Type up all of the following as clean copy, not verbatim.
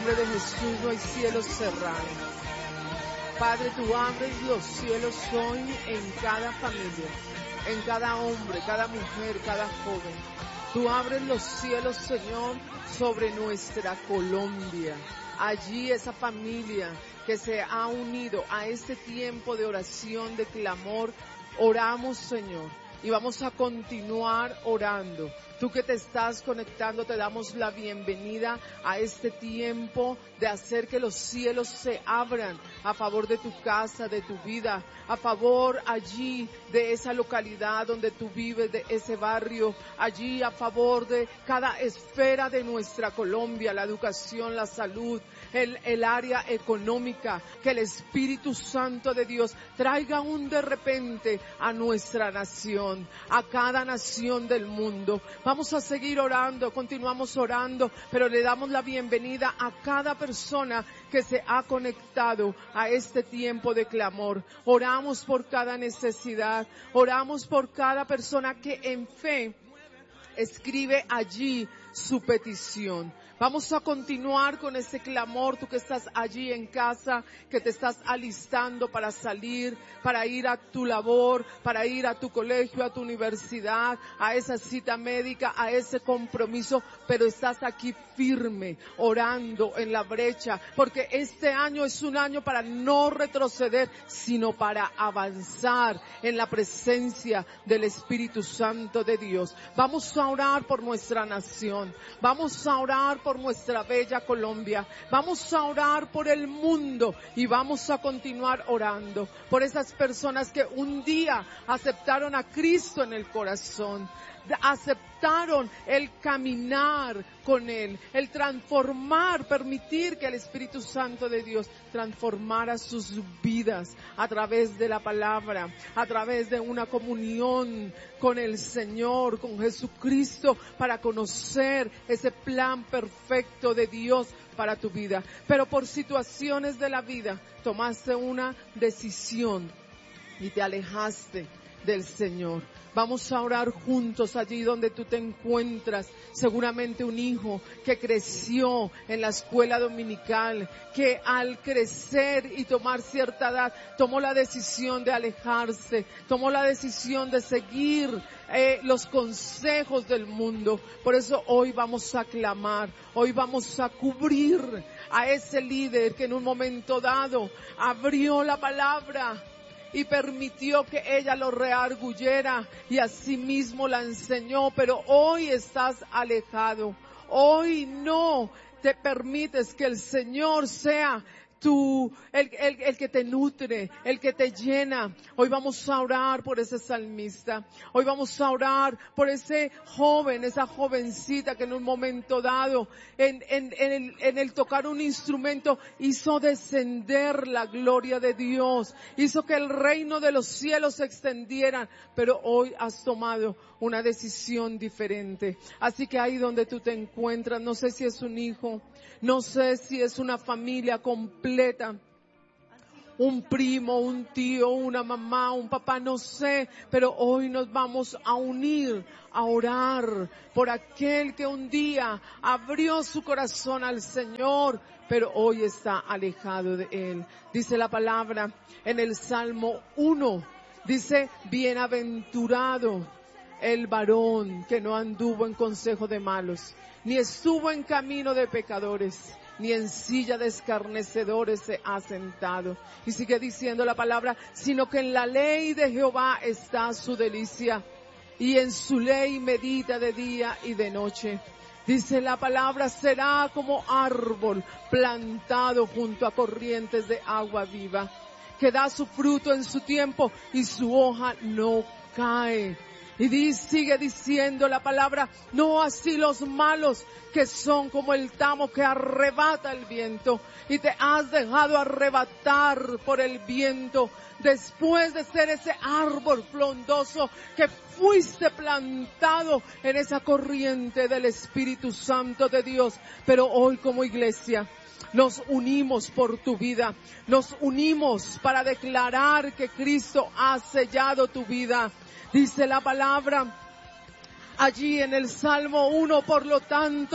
nombre de Jesús no hay cielos cerrados. Padre, tú abres los cielos hoy en cada familia, en cada hombre, cada mujer, cada joven. Tú abres los cielos, Señor, sobre nuestra Colombia. Allí esa familia que se ha unido a este tiempo de oración, de clamor, oramos, Señor, y vamos a continuar orando. Tú que te estás conectando, te damos la bienvenida a este tiempo de hacer que los cielos se abran a favor de tu casa, de tu vida, a favor allí de esa localidad donde tú vives, de ese barrio, allí a favor de cada esfera de nuestra Colombia, la educación, la salud, el área económica, que el Espíritu Santo de Dios traiga un de repente a nuestra nación, a cada nación del mundo. Vamos a seguir orando, continuamos orando, pero le damos la bienvenida a cada persona que se ha conectado a este tiempo de clamor. Oramos por cada necesidad, oramos por cada persona que en fe escribe allí su petición. Vamos a continuar con ese clamor, tú que estás allí en casa, que te estás alistando para salir, para ir a tu labor, para ir a tu colegio, a tu universidad, a esa cita médica, a ese compromiso, pero estás aquí firme, orando en la brecha, porque este año es un año para no retroceder, sino para avanzar en la presencia del Espíritu Santo de Dios. Vamos a orar por nuestra nación, vamos a orar por nuestra bella Colombia, vamos a orar por el mundo y vamos a continuar orando por esas personas que un día aceptaron a Cristo en el corazón, aceptaron el caminar con Él, el transformar, permitir que el Espíritu Santo de Dios transformara sus vidas a través de la palabra, a través de una comunión con el Señor, con Jesucristo, para conocer ese plan perfecto de Dios para tu vida. Pero por situaciones de la vida tomaste una decisión y te alejaste del Señor. Vamos a orar juntos allí donde tú te encuentras. Seguramente un hijo que creció en la escuela dominical, que al crecer y tomar cierta edad, tomó la decisión de alejarse, tomó la decisión de seguir los consejos del mundo. Por eso hoy vamos a clamar, hoy vamos a cubrir a ese líder que en un momento dado abrió la palabra y permitió que ella lo reargüyera y asimismo la enseñó, pero hoy estás alejado, hoy no te permites que el Señor sea el que te nutre, el que te llena. Hoy vamos a orar por ese salmista, hoy vamos a orar por ese joven, esa jovencita que en un momento dado, en el tocar un instrumento, hizo descender la gloria de Dios, hizo que el reino de los cielos se extendiera, pero hoy has tomado una decisión diferente. Así que ahí donde tú te encuentras, no sé si es un hijo, no sé si es una familia completa, un primo, un tío, una mamá, un papá, no sé, pero hoy nos vamos a unir, a orar por aquel que un día abrió su corazón al Señor, pero hoy está alejado de Él. Dice la palabra en el Salmo 1, dice, bienaventurado el varón que no anduvo en consejo de malos, ni estuvo en camino de pecadores, ni en silla de escarnecedores se ha sentado. Y sigue diciendo la palabra, sino que en la ley de Jehová está su delicia, y en su ley medita de día y de noche. Dice la palabra, será como árbol plantado junto a corrientes de agua viva, que da su fruto en su tiempo y su hoja no cae. Y sigue diciendo la palabra, no así los malos, que son como el tamo que arrebata el viento, y te has dejado arrebatar por el viento, después de ser ese árbol frondoso que fuiste plantado en esa corriente del Espíritu Santo de Dios. Pero hoy como iglesia nos unimos por tu vida, nos unimos para declarar que Cristo ha sellado tu vida. Dice la palabra allí en el Salmo 1, por lo tanto,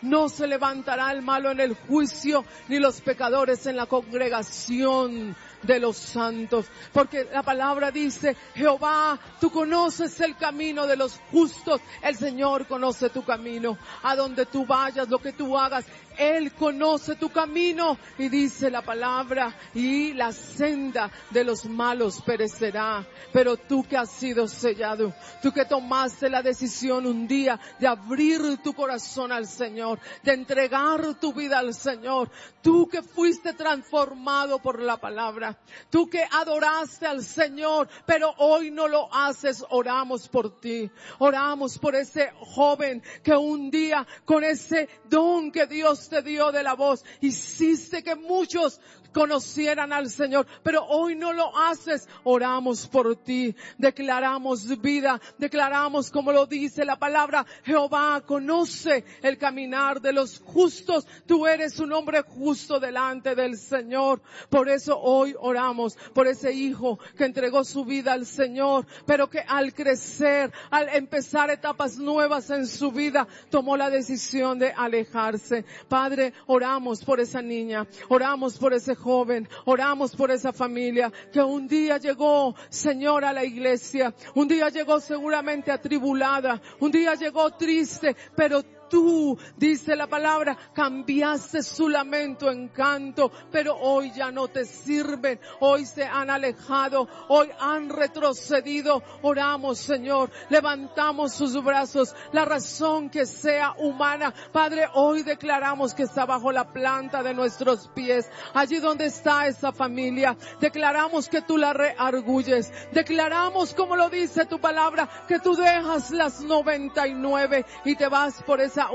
No se levantará el malo en el juicio, ni los pecadores en la congregación de los santos. Porque la palabra dice: Jehová, tú conoces el camino de los justos. El Señor conoce tu camino. A donde tú vayas, lo que tú hagas, Él conoce tu camino. Y dice la palabra: y la senda de los malos perecerá. Pero tú que has sido sellado, tú que tomaste la decisión un día de abrir tu corazón al Señor, de entregar tu vida al Señor, tú que fuiste transformado por la palabra, tú que adoraste al Señor, pero hoy no lo haces, oramos por ti. Oramos por ese joven que un día, con ese don que Dios te dio de la voz, hiciste que muchos conocieran al Señor, pero hoy no lo haces. Oramos por ti, declaramos vida, declaramos, como lo dice la palabra: Jehová conoce el caminar de los justos. Tú eres un hombre justo delante del Señor. Por eso hoy oramos por ese hijo que entregó su vida al Señor, pero que al crecer, al empezar etapas nuevas en su vida, tomó la decisión de alejarse. Padre, oramos por esa niña, oramos por ese joven, oramos por esa familia que un día llegó, Señor, a la iglesia, un día llegó seguramente atribulada, un día llegó triste, pero tú, dice la palabra, cambiaste su lamento en canto, pero hoy ya no te sirven, hoy se han alejado, hoy han retrocedido. Oramos, Señor, levantamos sus brazos, la razón que sea humana, Padre, hoy declaramos que está bajo la planta de nuestros pies, allí donde está esa familia, declaramos que tú la reargulles, declaramos, como lo dice tu palabra, que tú dejas las 99 y te vas por esa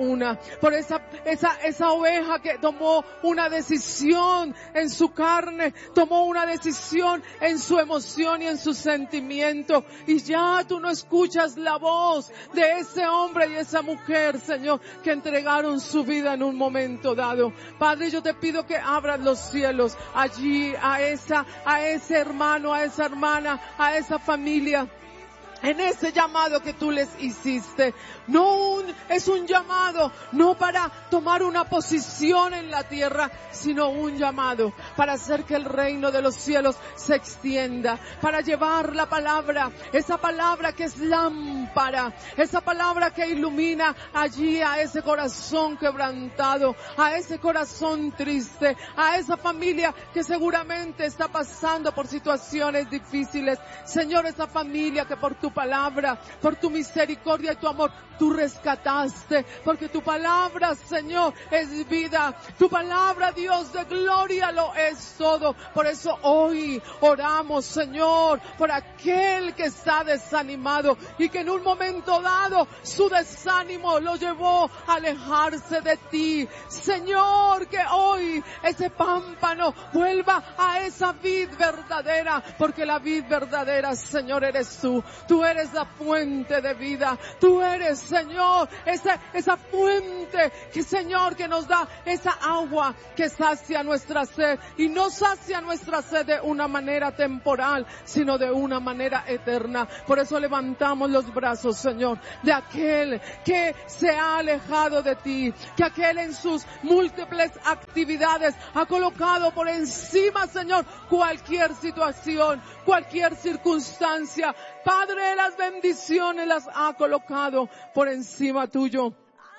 oveja que tomó una decisión en su carne, tomó una decisión en su emoción y en su sentimiento, y ya tú no escuchas la voz de ese hombre y esa mujer, Señor, que entregaron su vida en un momento dado. Padre, yo te pido que abras los cielos allí a ese hermano, a esa hermana, a esa familia, en ese llamado que tú les hiciste. Es un llamado no para tomar una posición en la tierra, sino un llamado para hacer que el reino de los cielos se extienda, para llevar la palabra, esa palabra que es lámpara, esa palabra que ilumina allí a ese corazón quebrantado, a ese corazón triste, a esa familia que seguramente está pasando por situaciones difíciles. Señor, esa familia que por tu palabra, por tu misericordia y tu amor, tú rescataste, porque tu palabra, Señor, es vida. Tu palabra, Dios de gloria, lo es todo. Por eso hoy oramos, Señor, por aquel que está desanimado y que en un momento dado su desánimo lo llevó a alejarse de ti. Señor, que hoy ese pámpano vuelva a esa vid verdadera, porque la vid verdadera, Señor, eres tú. Tú eres la fuente de vida. Tú eres, Señor, esa fuente que, Señor, que nos da esa agua que sacia nuestra sed, y no sacia nuestra sed de una manera temporal, sino de una manera eterna. Por eso levantamos los brazos, Señor, de aquel que se ha alejado de ti, que aquel en sus múltiples actividades ha colocado por encima, Señor, cualquier situación, cualquier circunstancia. Padre, las bendiciones las ha colocado por encima tuyo.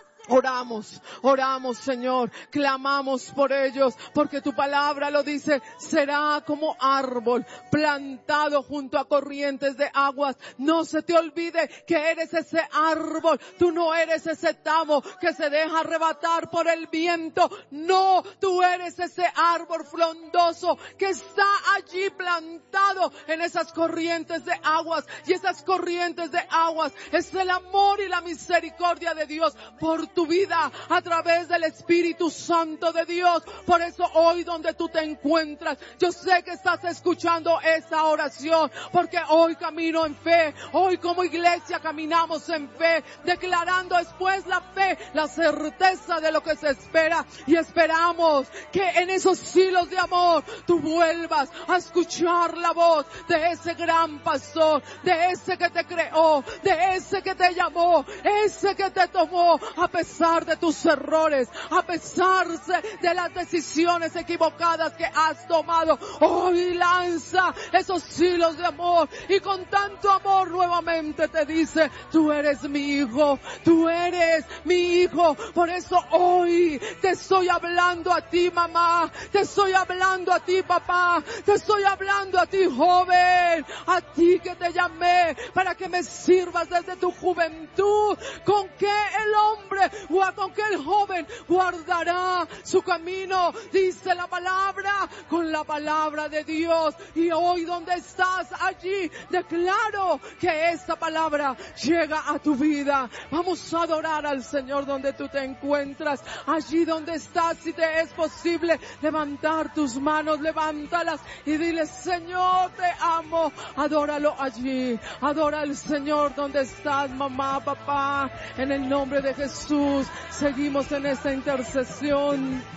Oramos, Señor, clamamos por ellos, porque tu palabra lo dice: será como árbol plantado junto a corrientes de aguas. No se te olvide que eres ese árbol. Tú no eres ese tamo que se deja arrebatar por el viento. No, tú eres ese árbol frondoso que está allí plantado en esas corrientes de aguas. Y esas corrientes de aguas es el amor y la misericordia de Dios por tu vida a través del Espíritu Santo de Dios. Por eso hoy, donde tú te encuentras, yo sé que estás escuchando esa oración, porque hoy camino en fe. Hoy como iglesia caminamos en fe, declarando después la fe, la certeza de lo que se espera, y esperamos que en esos hilos de amor tú vuelvas a escuchar la voz de ese gran pastor, de ese que te creó, de ese que te llamó, ese que te tomó a pesar de tus errores, a pesar de las decisiones equivocadas que has tomado, hoy lanza esos hilos de amor y con tanto amor nuevamente te dice, tú eres mi hijo, tú eres mi hijo. Por eso hoy te estoy hablando a ti, mamá, te estoy hablando a ti, papá, te estoy hablando a ti, joven, a ti que te llamé para que me sirvas desde tu juventud. ¿Con qué el hombre o con qué el joven guardará su camino? Dice la palabra, con la palabra de Dios. Y hoy donde estás, allí declaro que esta palabra llega a tu vida. Vamos a adorar al Señor donde tú te encuentras, allí donde estás. Si te es posible levantar tus manos, levántalas y dile, Señor, te amo. Adóralo allí, adora al Señor donde estás, mamá, papá. En el nombre de Jesús seguimos en esta intercesión.